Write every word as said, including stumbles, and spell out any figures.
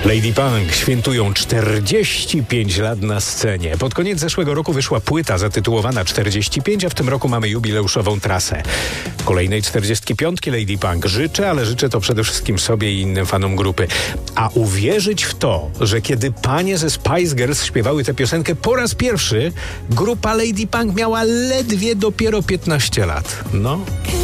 Lady Punk świętują czterdzieści pięć lat na scenie. Pod koniec zeszłego roku wyszła płyta zatytułowana czterdzieści pięć, a w tym roku mamy jubileuszową trasę. Kolejnej czterdziestki piątki Lady Punk życzę, ale życzę to przede wszystkim sobie i innym fanom grupy. A uwierzyć w to, że kiedy panie ze Spice Girls śpiewały tę piosenkę po raz pierwszy, grupa Lady Punk miała ledwie dopiero piętnaście lat. No...